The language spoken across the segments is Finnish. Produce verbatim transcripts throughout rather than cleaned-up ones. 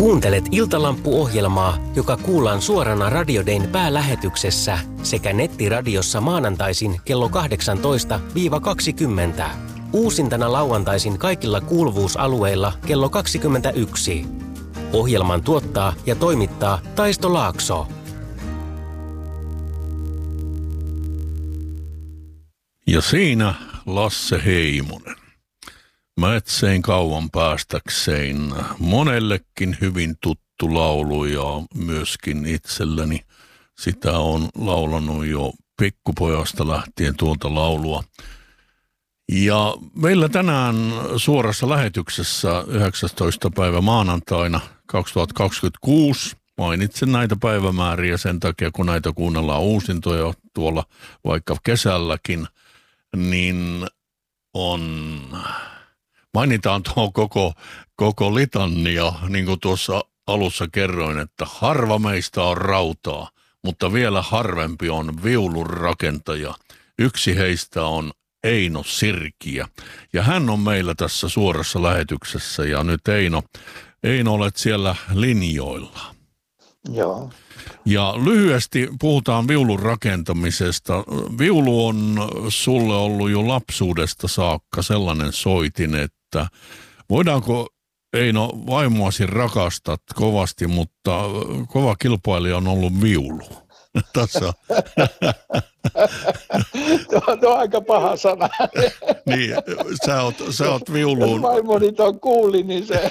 Kuuntelet Iltalampu-ohjelmaa, joka kuullaan suorana Radio Dayn päälähetyksessä sekä nettiradiossa maanantaisin kello kahdeksantoista kaksikymmentä. Uusintana lauantaisin kaikilla kuuluvuusalueilla kello kaksikymmentäyksi. Ohjelman tuottaa ja toimittaa Taisto Laakso. Ja siinä Lasse Heimonen. Mä etsein kauan päästäkseen monellekin hyvin tuttu laulu ja myöskin itselleni sitä on laulanut jo pikkupojasta lähtien tuolta laulua. Ja meillä tänään suorassa lähetyksessä yhdeksästoista päivä maanantaina kaksituhattakaksikymmentäkuusi, mainitsen näitä päivämääriä sen takia, kun näitä kuunnellaan uusintoja tuolla vaikka kesälläkin, niin on... Mainitaan tuo koko, koko litania, niin kuin tuossa alussa kerroin, että harva meistä on rautaa, mutta vielä harvempi on viulun rakentaja. Yksi heistä on Eino Sirkiä, ja hän on meillä tässä suorassa lähetyksessä, ja nyt Eino, Eino olet siellä linjoilla. Joo. Ja lyhyesti puhutaan viulun rakentamisesta. Viulu on sulle ollut jo lapsuudesta saakka sellainen soitin, että voidaanko, Eino, vaimoasi rakastat kovasti, mutta kova kilpailija on ollut viulu. Tässä. Tuo, tuo on aika paha sana. Niin, sä oot, sä oot viuluun. Jos vaimoni tuon kuuli, niin se...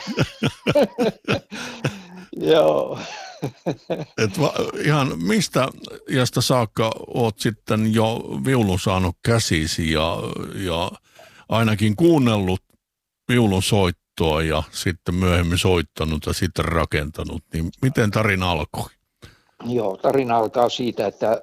Joo. Et va, ihan mistä iästä saakka oot sitten jo viulun saanut käsisi ja, ja ainakin kuunnellut viulun soittoa ja sitten myöhemmin soittanut ja sitten rakentanut, niin miten tarina alkoi? Joo, tarina alkaa siitä, että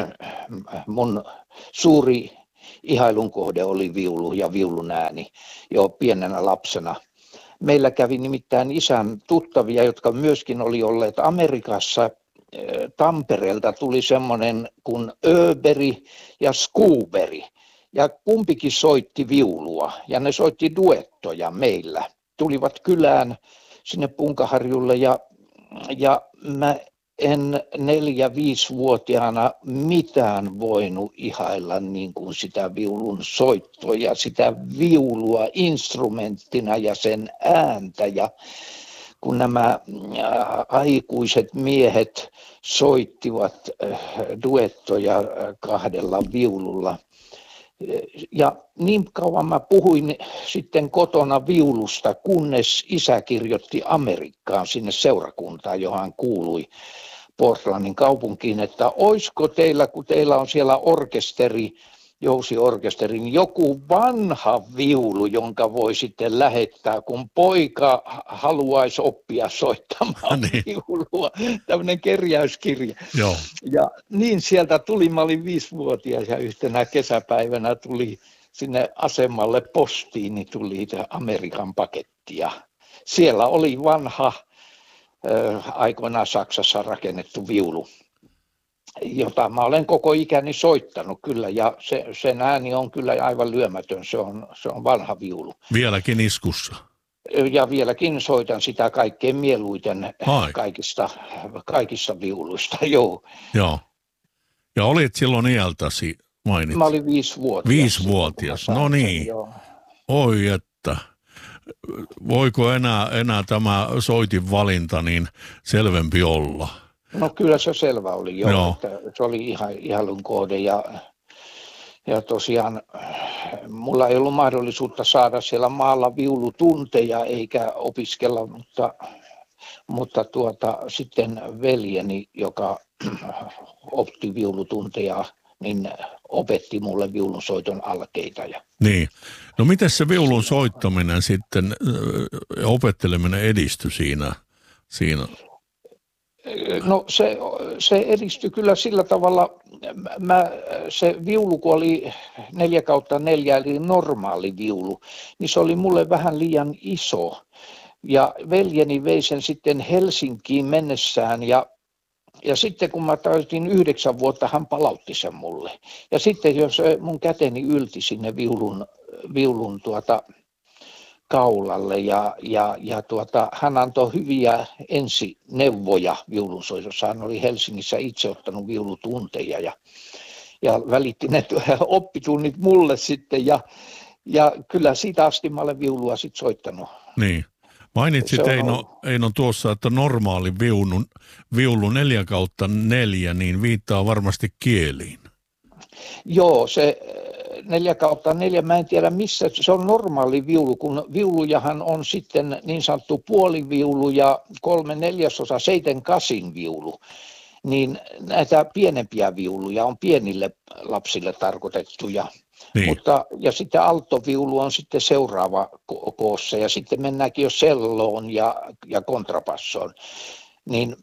mun suuri ihailun kohde oli viulu ja viulun ääni jo pienenä lapsena. Meillä kävi nimittäin isän tuttavia, jotka myöskin oli olleet Amerikassa. Tampereelta tuli semmoinen kuin Öberi ja Skuberi. Ja kumpikin soitti viulua ja ne soitti duettoja meillä. Tulivat kylään sinne Punkaharjulle ja, ja mä en neljä-viisivuotiaana mitään voinut ihailla niin kuin sitä viulun soittoa ja sitä viulua instrumenttina ja sen ääntä. Ja kun nämä aikuiset miehet soittivat duettoja kahdella viululla. Ja niin kauan mä puhuin sitten kotona viulusta, kunnes isä kirjoitti Amerikkaan sinne seurakuntaan, johon hän kuului Portlandin kaupunkiin, että oisko teillä, kun teillä on siellä orkesteri, jousiorkesteri, niin joku vanha viulu, jonka voi sitten lähettää, kun poika haluaisi oppia soittamaan niin. viulua. Tämmöinen kerjäyskirja. Joo. Ja niin sieltä tuli, mä olin viisivuotias ja yhtenä kesäpäivänä tuli sinne asemalle postiin, niin tuli Amerikan paketti. Ja siellä oli vanha äh, aikoinaan Saksassa rakennettu viulu, jota mä olen koko ikäni soittanut kyllä, ja se, sen ääni on kyllä aivan lyömätön, se on, se on vanha viulu. Vieläkin iskussa? Ja vieläkin soitan sitä kaikkein mieluiten Ai. kaikista, kaikista viuluista, joo. Joo. Ja olit silloin iältäsi, mainitsin. Mä olin viisivuotias. Viisivuotias, no niin. Joo. Oi että. Voiko enää, enää tämä soitin valinta niin selvempi olla? No kyllä se selvä oli jo, Joo. että se oli ihan ihailun kohde ja, ja tosiaan mulla ei ollut mahdollisuutta saada siellä maalla viulutunteja eikä opiskella, mutta, mutta tuota, sitten veljeni, joka opti viulutunteja, niin opetti mulle viulunsoiton alkeita. Ja... Niin. No miten se viulun soittaminen sitten, opetteleminen edistyi siinä? siinä? No se, se edistyi kyllä sillä tavalla, mä, se viulu kun oli neljä kautta neljä eli normaali viulu, niin se oli mulle vähän liian iso. Ja veljeni vei sen sitten Helsinkiin mennessään ja, ja sitten kun mä täytin yhdeksän vuotta, hän palautti sen mulle. Ja sitten jos mun käteni ylti sinne viulun, viulun tuota kaulalle ja, ja, ja tuota, hän antoi hyviä ensineuvoja viulunsoitossa. Hän oli Helsingissä itse ottanut viulutunteja ja, ja välitti ne oppitunnit mulle sitten ja, ja kyllä siitä asti mä olen viulua sitten soittanut. Niin. Mainitsit Eino, Eino tuossa, että normaali viulun, viulu neljä kautta neljä, niin viittaa varmasti kieliin. Joo, se neljä kautta neljä, mä en tiedä missä, se on normaali viulu, kun viulujahan on sitten niin sanottu puoliviulu ja kolme neljäsosa seiten kasin viulu, niin näitä pienempiä viuluja on pienille lapsille tarkoitettuja. Niin. Mutta, ja sitten alttoviulu on sitten seuraava ko- koossa ja sitten mennäänkin jo selloon ja, ja kontrapassoon. Niin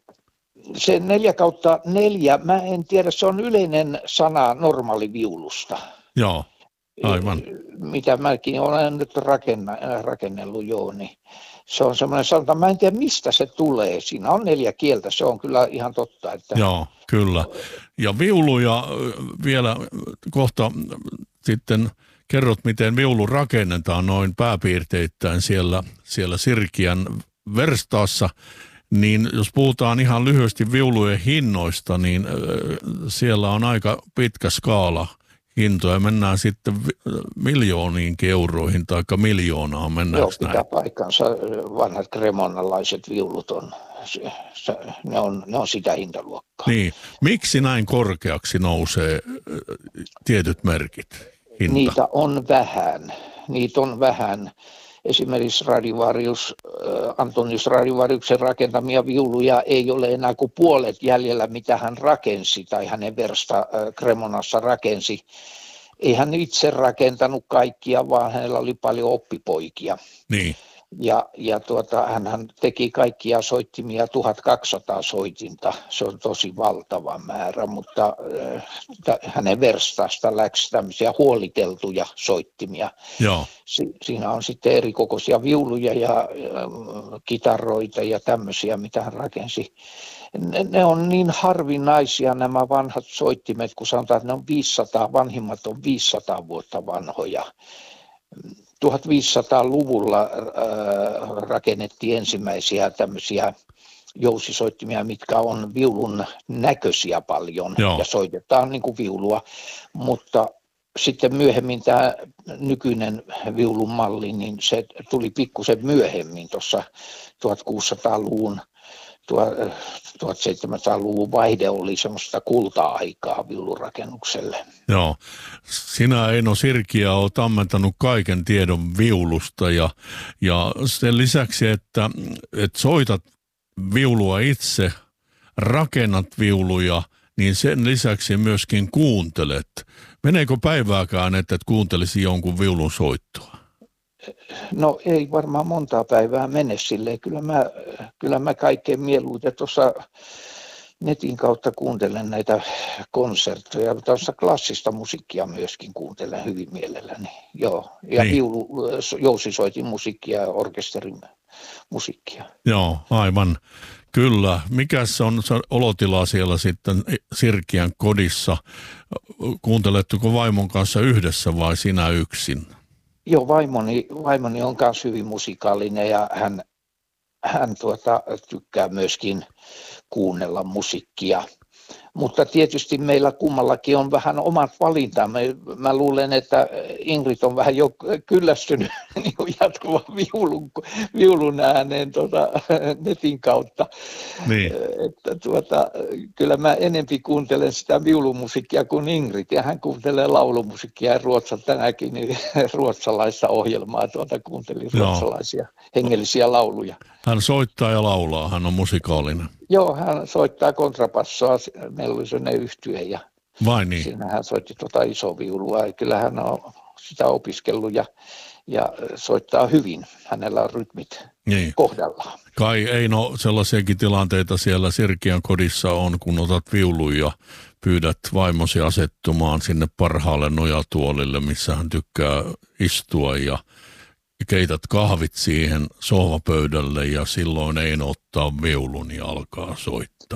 se neljä kautta neljä, mä en tiedä, se on yleinen sana normaaliviulusta. Joo, aivan. Mitä mäkin olen nyt rakenna, rakennellut, joo, niin se on semmoinen sanonta, mä en tiedä mistä se tulee. Siinä on neljä kieltä, se on kyllä ihan totta. Että... Joo, kyllä. Ja viuluja vielä kohta sitten kerrot, miten viulu rakennetaan noin pääpiirteittäin siellä, siellä Sirkiän verstaassa. Niin jos puhutaan ihan lyhyesti viulujen hinnoista, niin siellä on aika pitkä skaala hintoja. Mennään sitten miljooniinkin euroihin tai miljoonaan. Joo, pitää paikkansa. Vanhat kremonnalaiset viulut on, se, se, ne on, ne on sitä hintaluokkaa. Niin. Miksi näin korkeaksi nousee tietyt merkit? Hinta? Niitä on vähän. Niitä on vähän. Esimerkiksi Stradivarius, Antonius Stradivariuksen rakentamia viuluja ei ole enää kuin puolet jäljellä, mitä hän rakensi tai hänen versta Cremonassa rakensi. Ei hän itse rakentanut kaikkia, vaan hänellä oli paljon oppipoikia. Niin. Ja, ja tuota, hän teki kaikkia soittimia, tuhatkaksisataa soitinta, se on tosi valtava määrä, mutta äh, hänen verstaasta läksi tämmöisiä huoliteltuja soittimia. Joo. Si- siinä on sitten eri kokoisia viuluja ja äh, kitaroita ja tämmöisiä, mitä hän rakensi. Ne, ne on niin harvinaisia nämä vanhat soittimet, kun sanotaan, että ne on viisisataa, vanhimmat on viisisataa vuotta vanhoja. tuhatviisisataaluvulla äh, rakennettiin ensimmäisiä tämmöisiä jousisoittimia, mitkä on viulun näköisiä paljon. Joo. Ja soitetaan niin kuin viulua, mutta sitten myöhemmin tämä nykyinen viulun malli, niin se tuli pikkusen myöhemmin tuossa tuhatkuusisataaluvun, tuhatseitsemänsataaluvun vaihde oli semmoista kulta-aikaa viulurakennukselle. Joo. Sinä Eino Sirkiä olet ammentanut kaiken tiedon viulusta ja, ja sen lisäksi, että, että soitat viulua itse, rakennat viuluja, niin sen lisäksi myöskin kuuntelet. Meneekö päivääkään, että et kuuntelisi jonkun viulun soittoa? No ei varmaan montaa päivää mene silleen. Kyllä mä, kyllä mä kaikkein mieluiten tuossa netin kautta kuuntelen näitä konsertteja. Tuossa klassista musiikkia myöskin kuuntelen hyvin mielelläni. Joo. Ja niin. viulu, jousisoitin musiikkia ja orkesterin musiikkia. Joo, aivan. Kyllä. Mikäs on se olotila siellä sitten Sirkiän kodissa? Kuunteletteko vaimon kanssa yhdessä vai sinä yksin? Joo, vaimoni, vaimoni on myös hyvin musikaalinen ja hän, hän tuota, tykkää myöskin kuunnella musiikkia. Mutta tietysti meillä kummallakin on vähän omat valintamme. Mä luulen, että Ingrid on vähän jo kyllästynyt niin jatkuvan viulun, viulun ääneen tuota, netin kautta. Niin. Että tuota, kyllä mä enempi kuuntelen sitä viulumusiikkia kuin Ingrid. Ja hän kuuntelee laulumusiikkia ja Ruotsa tänäkin niin ruotsalaista ohjelmaa. Tuota, kuuntelin ruotsalaisia Joo. hengellisiä lauluja. Hän soittaa ja laulaa, hän on musikaalinen. Joo, hän soittaa kontrapassoa, meillä oli sellainen yhtye ja Vai niin? siinä hän soitti tuota isoviulua. Ja kyllä hän on sitä opiskellut ja, ja soittaa hyvin, hänellä on rytmit niin kohdallaan. Kai Eino, sellaisiakin tilanteita siellä Sirkiän kodissa on, kun otat viulun ja pyydät vaimosi asettumaan sinne parhaalle nojatuolille, missä hän tykkää istua ja keität kahvit siihen sohvapöydälle ja silloin Eino ottaa viulun ja alkaa soittamaan.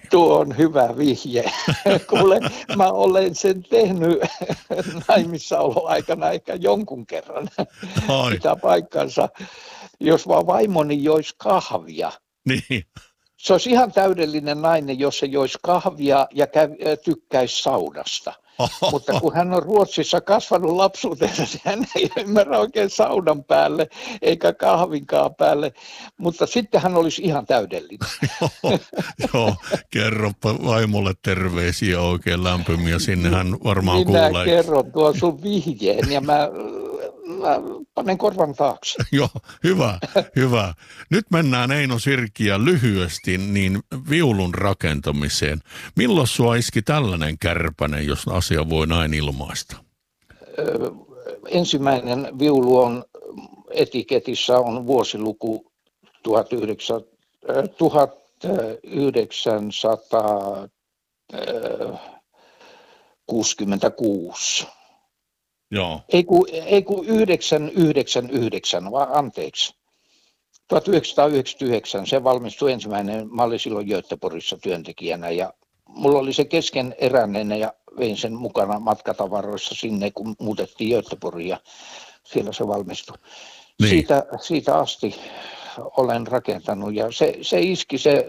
Tuo on hyvä vihje. Kuule, mä olen sen tehnyt naimissaoloaikana ehkä jonkun kerran. Ai. Pitää paikkansa. Jos vaan vaimoni joisi kahvia. Niin. Se olisi ihan täydellinen nainen, jos se joisi kahvia ja käy, tykkäisi saunasta. Oho. Mutta kun hän on Ruotsissa kasvanut lapsuutensa, niin hän ei ymmärrä oikein saunan päälle eikä kahvinkaan päälle. Mutta sitten hän olisi ihan täydellinen. Joo, joo, kerropa vaimolle terveisiä oikein lämpimiä. Sinne hän varmaan Minä kuulee. Minä kerron tuon sun vihjeen ja mä, mä panen korvan taakse. Joo, hyvä, hyvä. Nyt mennään Eino Sirkkiä lyhyesti niin viulun rakentamiseen. Milloin sua iski tällainen kärpänen, jos asia voi näin ilmaista? Ö, ensimmäinen viulu on etiketissä on vuosiluku tuhatyhdeksänsataakuusikymmentäkuusi. Joo. Ei kun, ei kun yhdeksänsataayhdeksänkymmentäyhdeksän, vaan anteeksi. tuhatyhdeksänsataayhdeksänkymmentäyhdeksän, se valmistui ensimmäinen. Mä olin silloin Göteborgissa työntekijänä ja mulla oli se keskeneräinen ja vein sen mukana matkatavaroissa sinne, kun muutettiin Göteborgiin ja siellä se valmistui. Niin. Siitä, siitä asti olen rakentanut ja se, se iski se,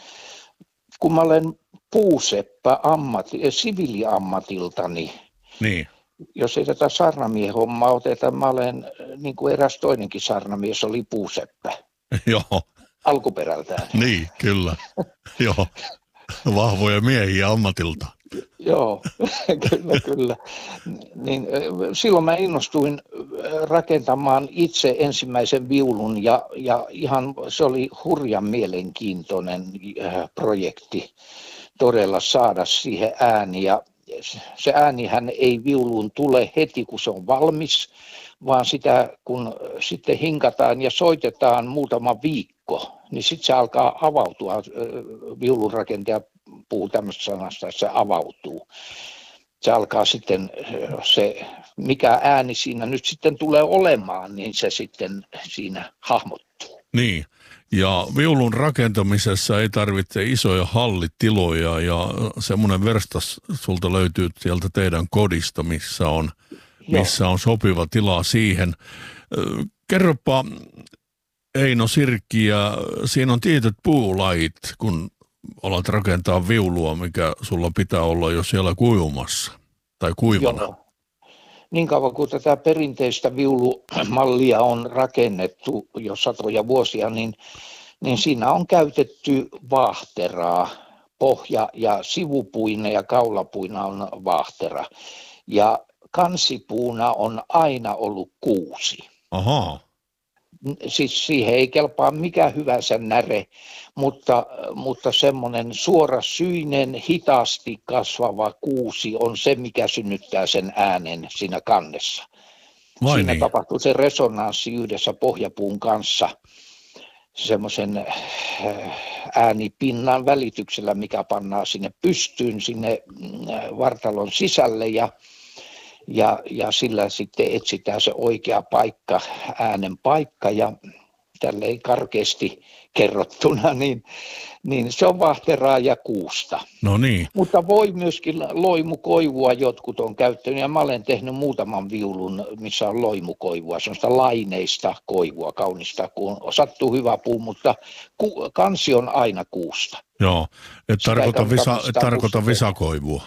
kun mä olen puuseppä ammati, siviiliammatiltani. Niin. Jos ei tätä sarnamiehen hommaa oteta, mä olen, niin kuin eräs toinenkin sarnamies, oli puuseppä. Joo. Alkuperältään. Niin, kyllä. Joo. Vahvoja miehiä ammatilta. Joo, kyllä, kyllä. Niin, silloin mä innostuin rakentamaan itse ensimmäisen viulun ja, ja ihan se oli hurjan mielenkiintoinen projekti todella saada siihen ääni. Ja se äänihän ei viuluun tule heti, kun se on valmis, vaan sitä kun sitten hinkataan ja soitetaan muutama viikko, niin sitten se alkaa avautua. Viulunrakentaja puhuu tämmöistä sanasta, että se avautuu. Se alkaa sitten, se mikä ääni siinä nyt sitten tulee olemaan, niin se sitten siinä hahmottuu. Niin. Ja viulun rakentamisessa ei tarvitse isoja hallitiloja ja semmoinen verstas sulta löytyy sieltä teidän kodista, missä on, missä on sopiva tila siihen. Kerropa Eino Sirkki, ja siinä on tietyt puulajit, kun alat rakentaa viulua, mikä sulla pitää olla jo siellä kuivumassa tai kuivana. Joo. Niin kauan kuin tätä perinteistä viulumallia on rakennettu jo satoja vuosia, niin, niin siinä on käytetty vaahteraa. Pohja- ja sivupuina ja kaulapuina on vaahtera. Ja kansipuuna on aina ollut kuusi. Ahaa. Siis siihen ei kelpaa mikä hyvänsä näre, mutta, mutta semmoinen suorasyinen, hitaasti kasvava kuusi on se, mikä synnyttää sen äänen siinä kannessa. Vai siinä niin? Tapahtuu se resonanssi yhdessä pohjapuun kanssa semmoisen äänipinnan välityksellä, mikä pannaan sinne pystyyn, sinne vartalon sisälle ja Ja, ja sillä sitten etsitään se oikea paikka, äänen paikka ja tälleen karkeasti kerrottuna, niin, niin se on vaahteraa ja kuusta. No niin. Mutta voi myöskin loimukoivua jotkut on käyttänyt ja mä olen tehnyt muutaman viulun, missä on loimukoivua, sellaista laineista koivua, kaunista, kun sattuu hyvä puu, mutta ku, kansi on aina kuusta. Joo, et tarkoita, visa, et tarkoita visakoivua.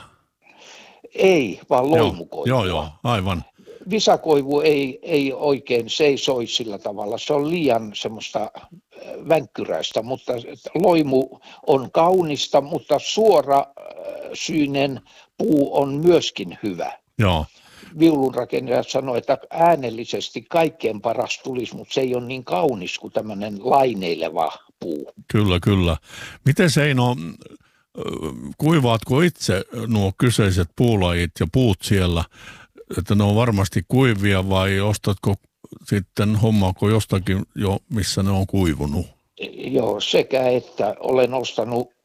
Ei, vaan loimukoivua. Joo, joo, aivan. Visakoivu ei, ei oikein, se ei soi sillä tavalla. Se on liian semmoista vänkkyräistä, mutta loimu on kaunista, mutta suorasyinen puu on myöskin hyvä. Joo. Viulunrakentaja sanoi, että äänellisesti kaikkein paras tulisi, mutta se ei ole niin kaunis kuin tämmöinen laineileva puu. Kyllä, kyllä. Miten Eino, kuivaatko itse nuo kyseiset puulajit ja puut siellä, että ne on varmasti kuivia vai ostatko sitten, hommaako jostakin jo, missä ne on kuivunut? Joo, sekä että olen ostanut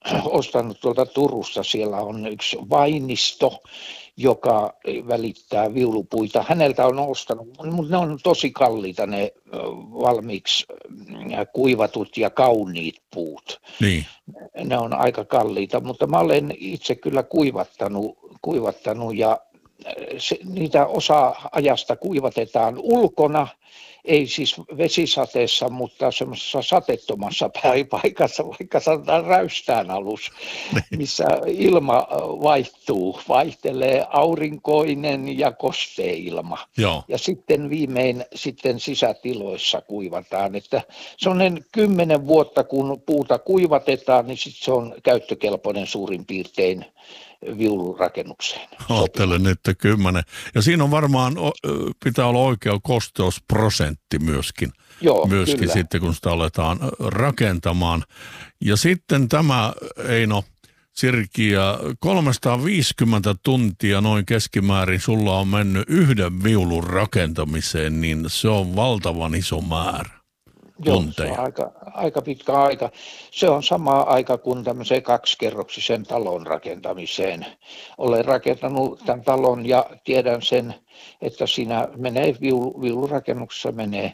ostanut tuolta Turusta. Siellä on yksi Vainisto, joka välittää viulupuita. Häneltä on ostanut, mutta ne on tosi kalliita ne valmiiksi kuivatut ja kauniit puut. Niin. Ne on aika kalliita, mutta mä olen itse kyllä kuivattanut, kuivattanut ja se, niitä osa ajasta kuivatetaan ulkona, ei siis vesisateessa, mutta semmoisessa sateettomassa paikassa, vaikka sanotaan räystään alus, missä ilma vaihtuu, vaihtelee aurinkoinen ja kosteilma. Joo. Ja sitten viimein sitten sisätiloissa kuivataan, että se on kymmenen vuotta kun puuta kuivatetaan, niin sitten se on käyttökelpoinen suurin piirtein viulurakennukseen. Ajattelen, että kymmenen. Ja siinä on varmaan, pitää olla oikea kosteusprosentti myöskin, Joo, myöskin kyllä. sitten, kun sitä aletaan rakentamaan. Ja sitten tämä, Eino Sirkiä, kolmesataaviisikymmentä tuntia noin keskimäärin sulla on mennyt yhden viulun rakentamiseen, niin se on valtavan iso määrä. Joo, se on aika, aika pitkä aika. Se on sama aika kuin tämmöiseen kaksikerroksisen talon rakentamiseen. Olen rakentanut tämän talon ja tiedän sen, että siinä menee, viulu, viulurakennuksessa menee.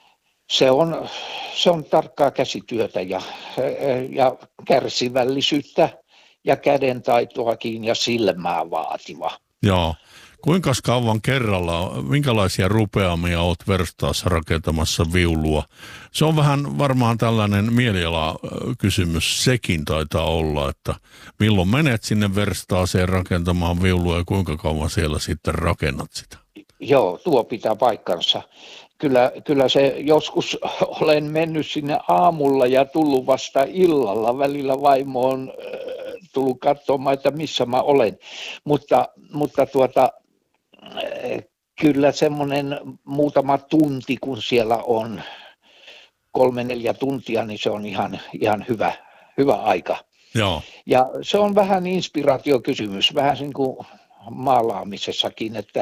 Se on, se on tarkkaa käsityötä ja, ja kärsivällisyyttä ja kädentaitoakin ja silmää vaativa. Joo. Kuinka kauan kerralla, minkälaisia rupeamia olet verstaassa rakentamassa viulua? Se on vähän varmaan tällainen mielialakysymys, sekin taitaa olla, että milloin menet sinne verstaaseen rakentamaan viulua ja kuinka kauan siellä sitten rakennat sitä? Joo, tuo pitää paikkansa. Kyllä, kyllä se joskus olen mennyt sinne aamulla ja tullut vasta illalla. Välillä vaimo on äh, tullut katsomaan, että missä mä olen. Mutta, mutta tuota, äh, kyllä semmoinen muutama tunti, kun siellä on kolme neljä tuntia, niin se on ihan, ihan hyvä, hyvä aika. Joo. Ja se on vähän inspiraatiokysymys, vähän niin kuin maalaamisessakin, että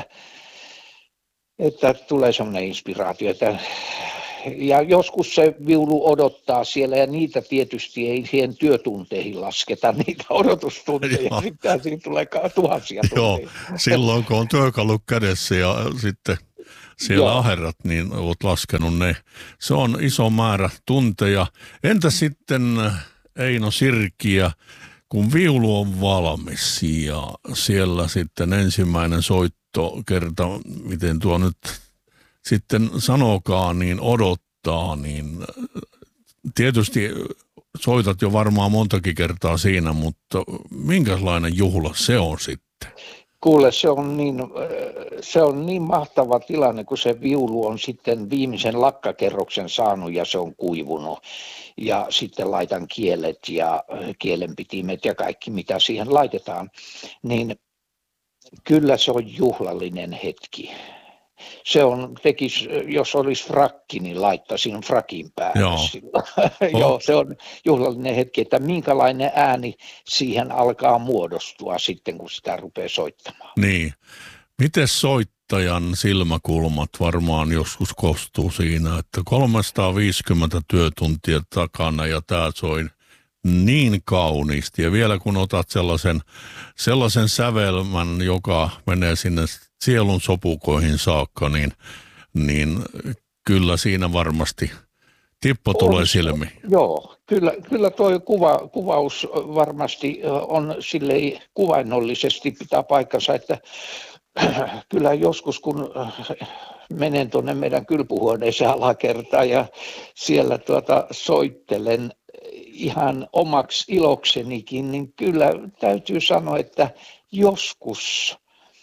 että tulee semmoinen inspiraatio. Että, ja joskus se viulu odottaa siellä, ja niitä tietysti ei siihen työtunteihin lasketa, niitä odotustunteja. Sitten siinä tulee tuhansia tunteja. Joo, silloin kun on työkalu kädessä ja sitten siellä Joo. aherrat, niin olet laskenut ne. Se on iso määrä tunteja. Entä sitten, Eino Sirkiä, kun viulu on valmis ja siellä sitten ensimmäinen soitto, kerta, miten tuo nyt sitten sanokaan, niin odottaa, niin tietysti soitat jo varmaan montakin kertaa siinä, mutta minkälainen juhla se on sitten? Kuule, se on niin, se on niin mahtava tilanne, kun se viulu on sitten viimeisen lakkakerroksen saanut ja se on kuivunut. Ja sitten laitan kielet ja kielenpitimet ja kaikki, mitä siihen laitetaan, niin kyllä se on juhlallinen hetki. Se on, tekis, jos olisi frakki, niin laittaisin frakin päälle. Joo. Oh. Joo, se on juhlallinen hetki, että minkälainen ääni siihen alkaa muodostua sitten, kun sitä rupeaa soittamaan. Niin. Miten soittajan silmäkulmat varmaan joskus kostuu siinä, että kolmesataaviisikymmentä työtuntia takana ja tää soi niin kauniisti. Ja vielä kun otat sellaisen, sellaisen sävelmän, joka menee sinne sielun sopukoihin saakka, niin, niin kyllä siinä varmasti tippo tulee on, silmiin. Joo, kyllä, kyllä tuo kuva, kuvaus varmasti on silleen kuvainnollisesti pitää paikkansa, että kyllä joskus kun menen tuonne meidän kylpyhuoneeseen alakertaan ja siellä tuota soittelen ihan omaksi iloksenikin, niin kyllä täytyy sanoa, että joskus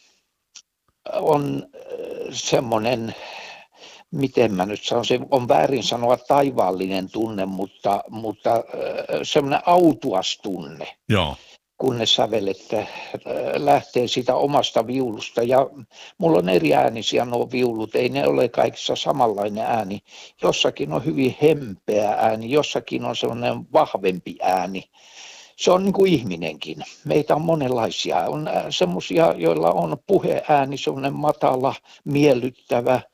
on semmoinen, miten mä nyt sanon, se on väärin sanoa taivaallinen tunne, mutta, mutta semmoinen autuas tunne. Joo. Kun ne sävelet lähtee siitä omasta viulusta. Ja mulla on eri äänisiä nuo viulut, ei ne ole kaikissa samanlainen ääni. Jossakin on hyvin hempeä ääni, jossakin on sellainen vahvempi ääni. Se on niin kuin ihminenkin. Meitä on monenlaisia. On semmoisia, joilla on puheääni, sellainen matala, miellyttävä.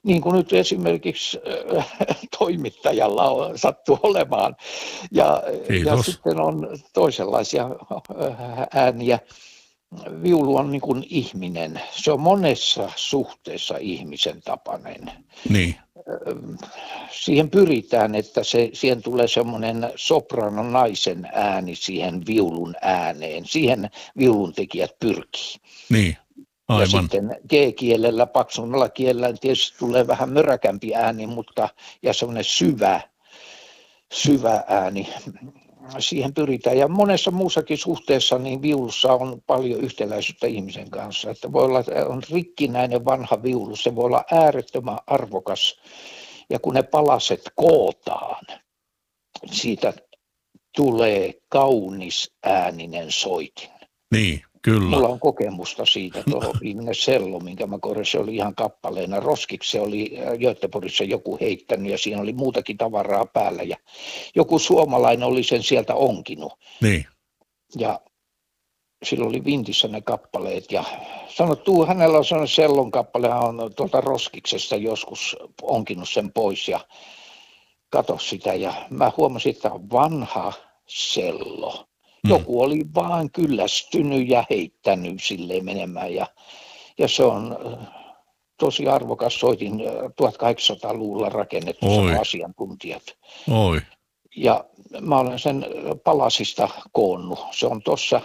niin kuin nyt esimerkiksi äh, toimittajalla on, sattuu olemaan. Ja, ja sitten on toisenlaisia äh, ääniä. Viulu on niin kuin ihminen. Se on monessa suhteessa ihmisen tapainen. Niin. Siihen pyritään, että se, siihen tulee semmoinen sopranon naisen ääni siihen viulun ääneen. Siihen viulun tekijät pyrkii. Niin, aivan. Ja sitten G-kielellä, paksummalla kielellä tietysti tulee vähän möräkämpi ääni, mutta ja semmoinen syvä, syvä ääni. Siihen pyritään. Ja monessa muussakin suhteessa niin viulussa on paljon yhtäläisyyttä ihmisen kanssa. Että voi olla, että on rikkinäinen vanha viulu, se voi olla äärettömän arvokas. Ja kun ne palaset kootaan, siitä tulee kaunis ääninen soitin. Niin, kyllä. Mulla on kokemusta siitä, tuo viimeinen sello, minkä mä korjasin, se oli ihan kappaleena. Roskiksi se oli Göteborgissa joku heittänyt ja siinä oli muutakin tavaraa päällä. Ja joku suomalainen oli sen sieltä onkinut. Niin. Ja sillä oli vintissä ne kappaleet ja sanottu, hänellä on sellainen sellon kappale, hän on tuolta Roskiksesta joskus onkinut sen pois ja katso sitä. Ja mä huomasin, että on vanha sello. Joku oli vaan kyllästynyt ja heittänyt silleen menemään ja, ja se on tosi arvokas soitin tuhatkahdeksansataaluvulla rakennettu asiantuntijat. Oi. Ja mä olen sen palasista koonnut. Se on tossa,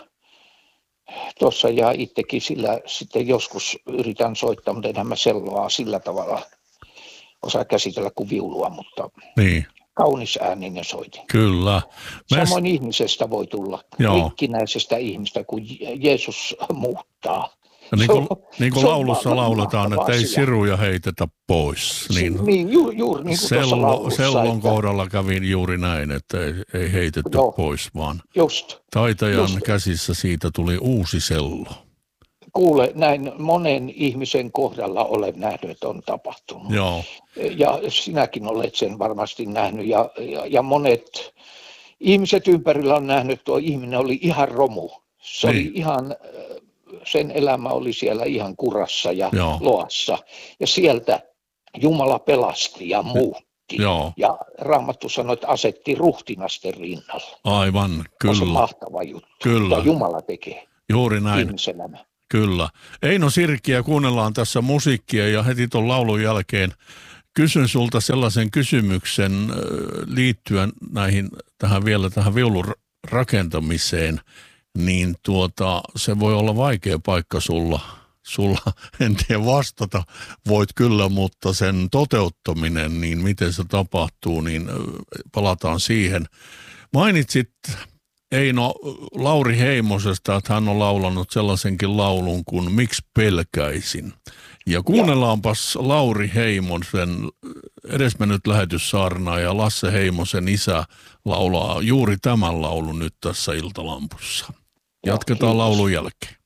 tossa ja itsekin sillä sitten joskus yritän soittaa, mutta enhän mä selloa sillä tavalla osaa käsitellä kuin viulua, mutta... Niin. Kaunis ääninen soitin. Kyllä. Mä Samoin s... ihmisestä voi tulla, Joo. rikkinäisestä ihmistä, kun Jeesus muuttaa. Ja niin kuin, niin kuin laulussa lauletaan, että ei siruja heitetä pois. Niin, niin ju, juuri niin kuin sello, tuossa laulussa. Sellon että... kohdalla kävi juuri näin, että ei, ei heitetty Joo. pois, vaan Just. taitajan Just. käsissä siitä tuli uusi sello. Kuule, näin monen ihmisen kohdalla olen nähnyt, että on tapahtunut. Joo. Ja sinäkin olet sen varmasti nähnyt. Ja, ja, ja monet ihmiset ympärillä on nähnyt, että tuo ihminen oli ihan romu. Se niin. oli ihan, sen elämä oli siellä ihan kurassa ja Joo. loassa. Ja sieltä Jumala pelasti ja muutti. Joo. Ja Raamattu sanoi, että asetti ruhtinasten rinnalle. Aivan, kyllä. On se mahtava juttu. Kyllä. Ja Jumala tekee. Juuri näin. Ihmiselämä. Kyllä. Eino Sirkkiä, kuunnellaan tässä musiikkia ja heti tuon laulun jälkeen kysyn sulta sellaisen kysymyksen liittyen näihin, tähän vielä tähän viulun rakentamiseen, niin tuota, se voi olla vaikea paikka sulla, sulla, en tiedä vastata, voit kyllä, mutta sen toteuttaminen, niin miten se tapahtuu, niin palataan siihen. Mainitsit Eino Lauri Heimosesta, että hän on laulanut sellaisenkin laulun kuin Miksi pelkäisin. Ja kuunnellaanpas Lauri Heimosen edesmennyt lähetyssaarnaaja ja Lasse Heimosen isä laulaa juuri tämän laulun nyt tässä Iltalampussa. Jatketaan laulun jälkeen.